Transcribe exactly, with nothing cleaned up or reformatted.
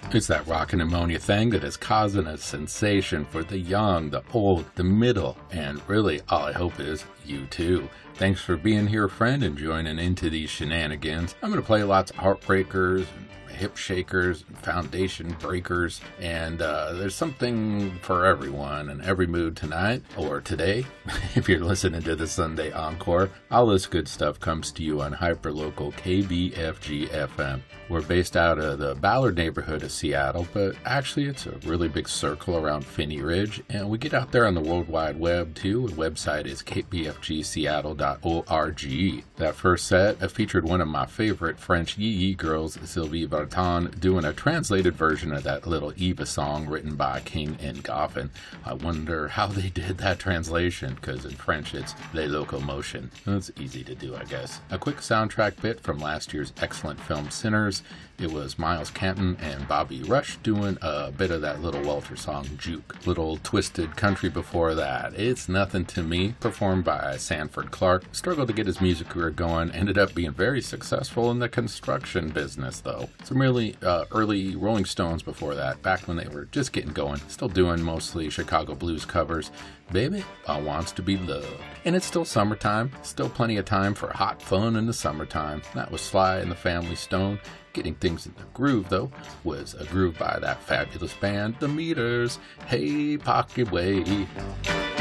It's that rockin' ammonia thing that is causing a sensation for the young, the old, the middle, and really all I hope is you too. Thanks for being here, friend, and joining into these shenanigans. I'm going to play lots of heartbreakers and hip shakers and foundation breakers, and uh, there's something for everyone and every mood tonight or today. If you're listening to the Sunday Encore, all this good stuff comes to you on hyperlocal K B F G F M. We're based out of the Ballard neighborhood of Seattle, but actually it's a really big circle around Phinney Ridge, and we get out there on the World Wide Web too. The website is k b f g seattle dot org. That first set uh, featured one of my favorite French Yee Yee girls, Sylvie Vartan, doing a translated version of that little Eva song written by King and Goffin. I wonder how they did that translation, because in French it's Les Locomotion. It's easy to do, I guess. A quick soundtrack bit from last year's excellent film Sinners. It was Miles Canton and Bobby Rush doing a bit of that Little Walter song, Juke. Little twisted country before that. It's Nothing to Me, performed by Sanford Clark. Struggled to get his music career going, ended up being very successful in the construction business, though. Some really uh, early Rolling Stones before that, back when they were just getting going. Still doing mostly Chicago blues covers. Baby, I wants to be loved. And it's still summertime, still plenty of time for hot fun in the summertime. That was Sly and the Family Stone. Getting things in the groove, though, was a groove by that fabulous band, The Meters. Hey, Pocket Way.